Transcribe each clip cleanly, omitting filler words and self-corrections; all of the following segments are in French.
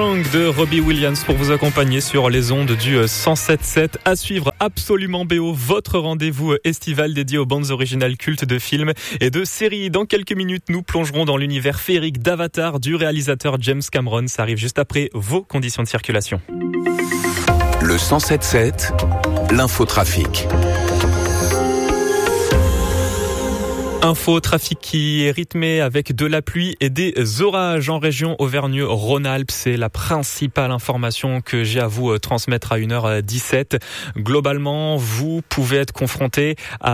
Song de Robbie Williams pour vous accompagner sur les ondes du 107.7. À suivre Absolument BO, votre rendez-vous estival dédié aux bandes originales cultes de films et de séries. Dans quelques minutes, nous plongerons dans l'univers féerique d'Avatar du réalisateur James Cameron. Ça arrive juste après vos conditions de circulation. Le 107.7, l'infotrafic. Info trafic qui est rythmé avec de la pluie et des orages en région Auvergne-Rhône-Alpes. C'est la principale information que j'ai à vous transmettre à 1h17. Globalement, vous pouvez être confronté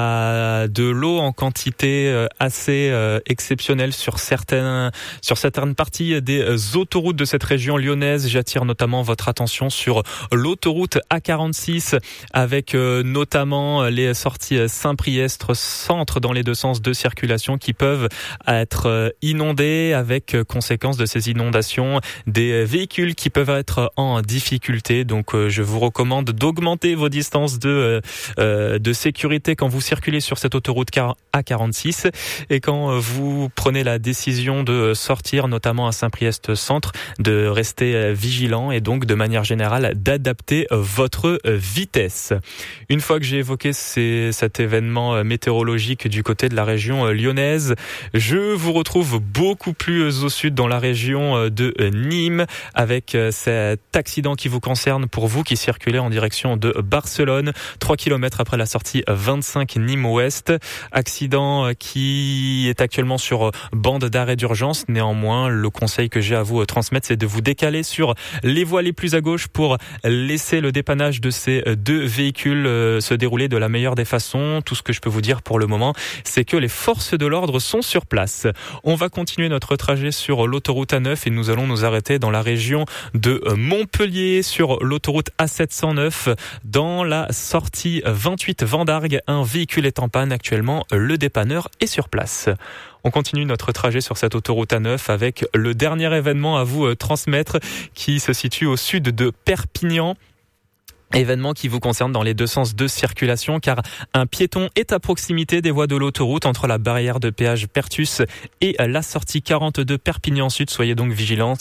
à de l'eau en quantité assez exceptionnelle sur certaines parties des autoroutes de cette région lyonnaise. J'attire notamment votre attention sur l'autoroute A46 avec notamment les sorties Saint-Priestre centre dans les deux sens de circulation qui peuvent être inondées avec conséquence de ces inondations des véhicules qui peuvent être en difficulté. Donc je vous recommande d'augmenter vos distances de sécurité quand vous circulez sur cette autoroute A46 et quand vous prenez la décision de sortir notamment à Saint-Priest centre, de rester vigilant et donc de manière générale d'adapter votre vitesse. Une fois que j'ai évoqué cet événement météorologique du côté de la région lyonnaise, je vous retrouve beaucoup plus au sud dans la région de Nîmes avec cet accident qui vous concerne pour vous qui circulez en direction de Barcelone, 3 km après la sortie 25 Nîmes-Ouest. Accident qui est actuellement sur bande d'arrêt d'urgence. Néanmoins, le conseil que j'ai à vous transmettre, c'est de vous décaler sur les voies les plus à gauche pour laisser le dépannage de ces deux véhicules se dérouler de la meilleure des façons. Tout ce que je peux vous dire pour le moment, c'est que les forces de l'ordre sont sur place. On va continuer notre trajet sur l'autoroute A9 et nous allons nous arrêter dans la région de Montpellier sur l'autoroute A709 dans la sortie 28 Vendargues. Un véhicule est en panne actuellement, le dépanneur est sur place. On continue notre trajet sur cette autoroute A9 avec le dernier événement à vous transmettre qui se situe au sud de Perpignan. Événement qui vous concerne dans les deux sens de circulation car un piéton est à proximité des voies de l'autoroute entre la barrière de péage Pertus et la sortie 42 Perpignan Sud. Soyez donc vigilants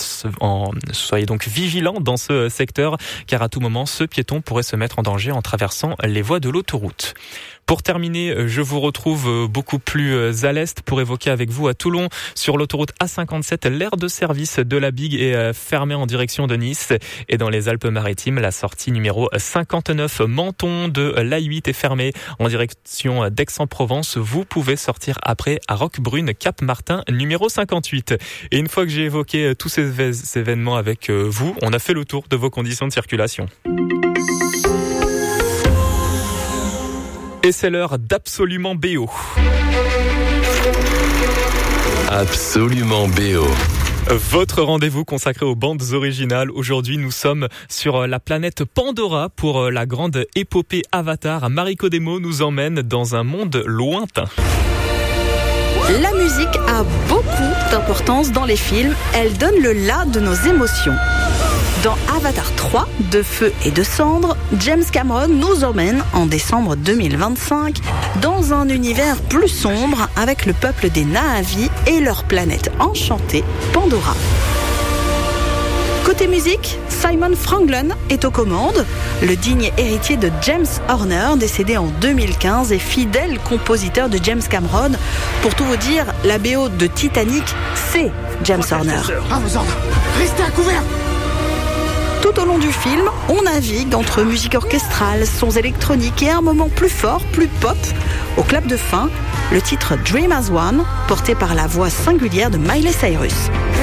dans ce secteur car à tout moment ce piéton pourrait se mettre en danger en traversant les voies de l'autoroute. Pour terminer, je vous retrouve beaucoup plus à l'est pour évoquer avec vous à Toulon sur l'autoroute A57. L'aire de service de la Bigue est fermée en direction de Nice et dans les Alpes-Maritimes, la sortie numéro 59 Menton de l'A8 est fermée en direction d'Aix-en-Provence. Vous pouvez sortir après à Roquebrune, Cap-Martin numéro 58. Et une fois que j'ai évoqué tous ces événements avec vous, on a fait le tour de vos conditions de circulation. Et c'est l'heure d'Absolument BO. Absolument BO. Votre rendez-vous consacré aux bandes originales. Aujourd'hui, nous sommes sur la planète Pandora pour la grande épopée Avatar. Mariko Demo nous emmène dans un monde lointain. La musique a beaucoup d'importance dans les films. Elle donne le là de nos émotions. Dans Avatar 3, de feu et de cendres, James Cameron nous emmène en décembre 2025 dans un univers plus sombre avec le peuple des Na'vi et leur planète enchantée, Pandora. Côté musique, Simon Franklin est aux commandes. Le digne héritier de James Horner, décédé en 2015 et fidèle compositeur de James Cameron. Pour tout vous dire, la BO de Titanic, c'est James Horner. À vos ordres, restez à couvert. Tout au long du film, on navigue entre musique orchestrale, sons électroniques et un moment plus fort, plus pop. Au clap de fin, le titre Dream as One, porté par la voix singulière de Miley Cyrus.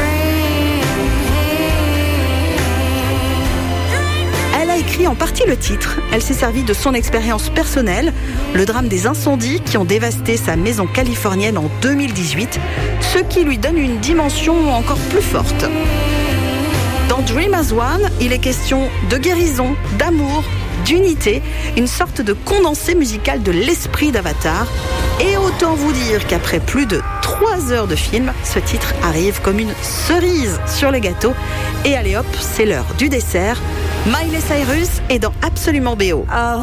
Elle a écrit en partie le titre. Elle s'est servie de son expérience personnelle, le drame des incendies qui ont dévasté sa maison californienne en 2018, ce qui lui donne une dimension encore plus forte. Dans Dream as One, il est question de guérison, d'amour, d'unité, une sorte de condensé musical de l'esprit d'Avatar. Et autant vous dire qu'après plus de 3 heures de film, ce titre arrive comme une cerise sur le gâteau. Et allez hop, c'est l'heure du dessert. Miley Cyrus est dans Absolument BO.